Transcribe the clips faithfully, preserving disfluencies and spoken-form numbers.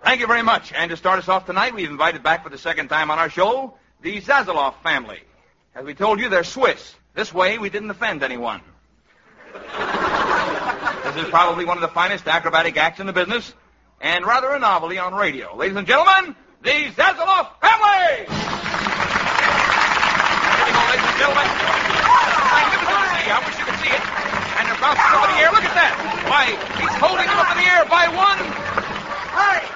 Thank you very much. And to start us off tonight, we've invited back for the second time on our show the Zazzaloff family. As we told you, they're Swiss. This way, we didn't offend anyone. This is probably one of the finest acrobatic acts in the business, and rather a novelty on radio. Ladies and gentlemen, the Zazzaloff family! There we go, ladies and gentlemen. Magnificent to see. I wish you could see it. And they're bouncing up in the air. Look at that. Why, he's holding them up in the air by one. Hey!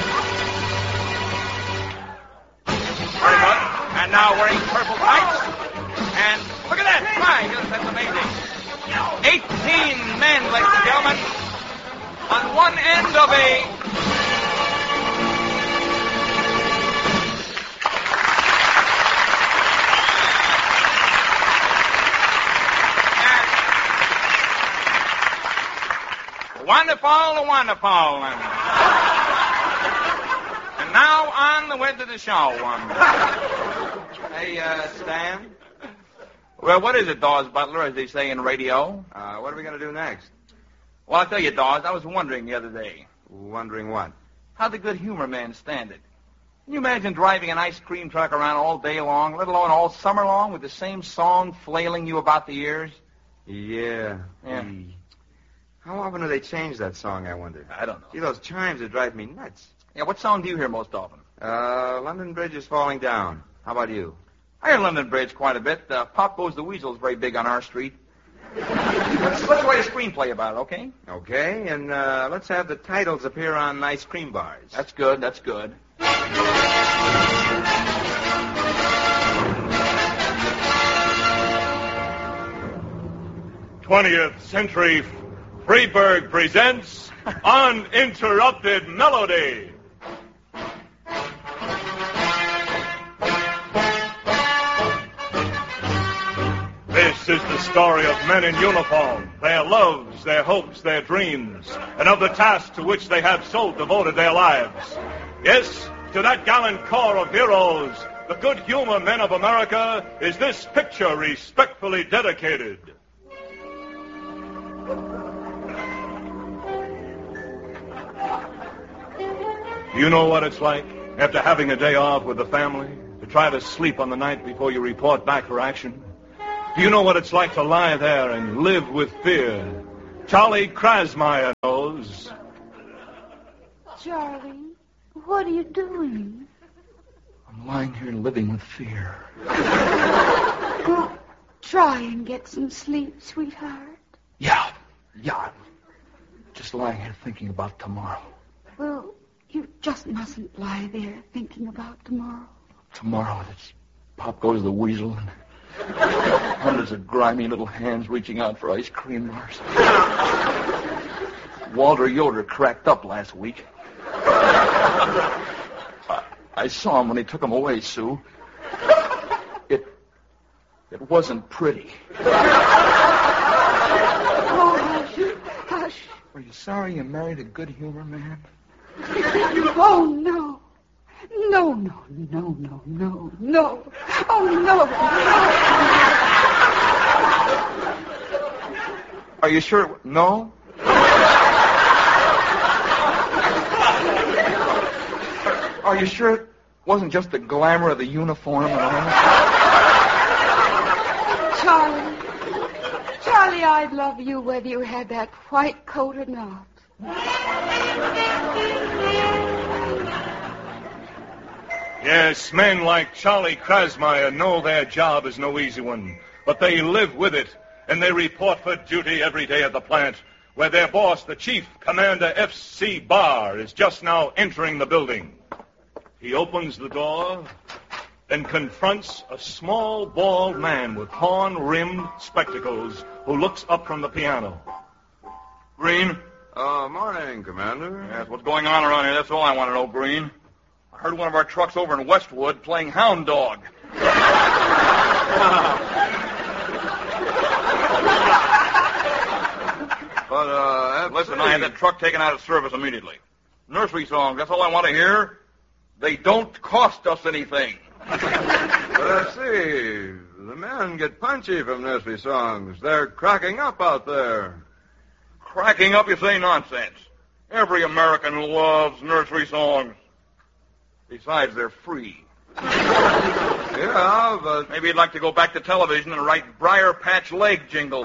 Very good. And now wearing purple tights. And look at that. My, that's amazing. Eighteen men, ladies and gentlemen, on one end of a... Wonderful, wonderful. And, and now on the way to the show. Um, hey, uh, Stan? Well, what is it, Dawes Butler, as they say in radio? Uh, what are we going to do next? Well, I'll tell you, Dawes, I was wondering the other day. Wondering what? How the good humor men stand it. Can you imagine driving an ice cream truck around all day long, let alone all summer long, with the same song flailing you about the ears? Yeah. Yeah. Mm. How often do they change that song, I wonder? I don't know. See, those chimes that drive me nuts. Yeah, what song do you hear most often? Uh, London Bridge is Falling Down. How about you? I hear London Bridge quite a bit. Uh, Pop Goes the Weasel is very big on our street. let's, let's write a screenplay about it, okay? Okay, and uh, let's have the titles appear on ice cream bars. That's good, that's good. twentieth Century Freeburg presents Uninterrupted Melody. This is the story of men in uniform, their loves, their hopes, their dreams, and of the task to which they have so devoted their lives. Yes, to that gallant corps of heroes, the good humor men of America, is this picture respectfully dedicated. You know what it's like, after having a day off with the family, to try to sleep on the night before you report back for action? Do you know what it's like to lie there and live with fear? Charlie Krasmeyer knows. Charlie, what are you doing? I'm lying here living with fear. Go try and get some sleep, sweetheart. Yeah, yeah. Just lying here thinking about tomorrow. Well, you just mustn't lie there thinking about tomorrow. Tomorrow, it's Pop Goes the Weasel and hundreds of grimy little hands reaching out for ice cream bars. Walter Yoder cracked up last week. I, I saw him when he took him away, Sue. It, it wasn't pretty. Oh, hush, hush. Are you sorry you married a good humor man? Oh, no. No, no, no, no, no, no. Oh, no, no. Are you sure? No? Are you sure it wasn't just the glamour of the uniform and all? Charlie, Charlie, I'd love you whether you had that white coat or not. Yes, men like Charlie Krasmeyer know their job is no easy one, but they live with it, and they report for duty every day at the plant, where their boss, the Chief Commander F C Barr, is just now entering the building. He opens the door, then confronts a small, bald man with horn-rimmed spectacles who looks up from the piano. Green? Uh, morning, Commander. Yes, what's going on around here? That's all I want to know, Green. I heard one of our trucks over in Westwood playing hound dog. But, uh, Listen, I had that truck taken out of service immediately. Nursery songs, that's all I want to hear. They don't cost us anything. But I see, the men get punchy from nursery songs. They're cracking up out there. Cracking up, you say nonsense. Every American loves nursery songs. Besides, they're free. Yeah, but... Maybe you'd like to go back to television and write Briar Patch leg jingles.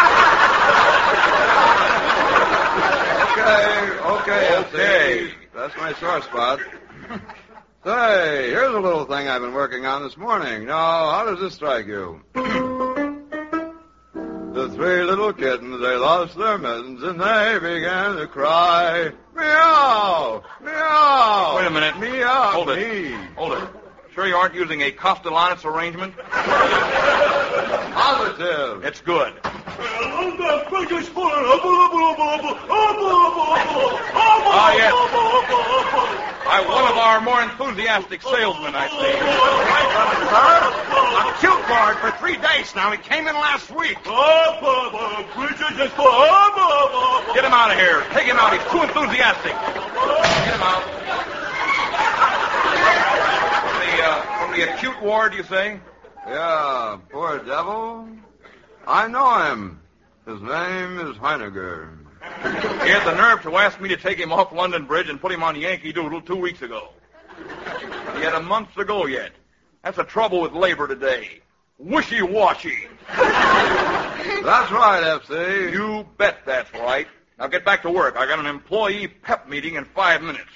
Okay, okay, Okay. F C. That's my sore spot. Say, here's a little thing I've been working on this morning. Now, how does this strike you? The three little kittens, they lost their mittens, and they began to cry, meow, meow. Wait a minute. Meow, Hold it. me. Hold it. Sure you aren't using a Castellanos arrangement? Positive. It's good. Oh, Ah, yes. By one of our more enthusiastic salesmen, I see. A cute guard for three days now. He came in last week. Get him out of here. Take him out. He's too enthusiastic. Get him out. From the, uh, from the acute ward, you say? Yeah, poor devil. I know him. His name is Heiniger. He had the nerve to ask me to take him off London Bridge and put him on Yankee Doodle two weeks ago. He had a month to go yet. That's the trouble with labor today. Wishy-washy. That's right, F C. You bet that's right. Now get back to work. I got an employee pep meeting in five minutes.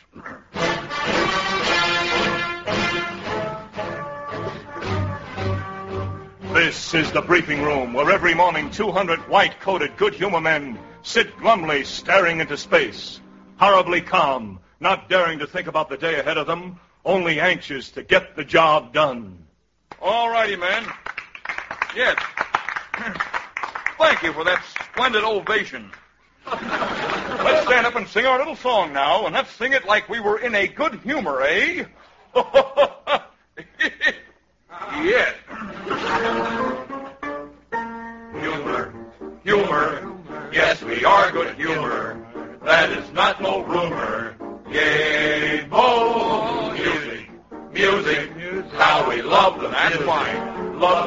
This is the briefing room where every morning two hundred white-coated, good-humor men sit glumly staring into space, horribly calm, not daring to think about the day ahead of them, only anxious to get the job done. All righty, men. Yes. Thank you for that splendid ovation. Let's stand up and sing our little song now, and let's sing it like we were in a good humor, eh? Yes. Humor, humor, yes, we are good humor. That is not no rumor. Yay, bo, music, music, how we love them, that's why. Love